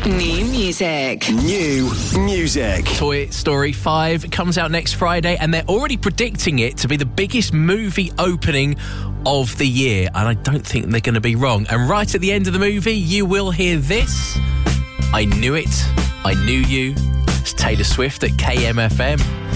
New music. New music. Toy Story 5 comes out next Friday, and they're already predicting it to be the biggest movie opening of the year. And I don't think they're going to be wrong. And right at the end of the movie, you will hear this. I knew it. I knew you. It's Taylor Swift at KMFM.